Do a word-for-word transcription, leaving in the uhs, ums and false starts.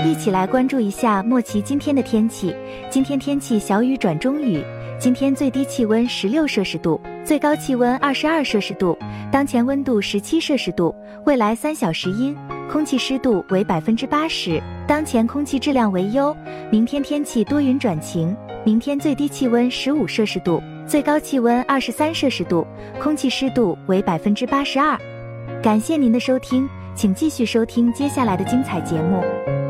一起来关注一下莫奇今天的天气。今天天气小雨转中雨，今天最低气温十六摄氏度，最高气温二十二摄氏度，当前温度十七摄氏度，未来三小时阴，空气湿度为百分之八十，当前空气质量为优。明天天气多云转晴，明天最低气温十五摄氏度，最高气温二十三摄氏度，空气湿度为百分之八十二。感谢您的收听，请继续收听接下来的精彩节目。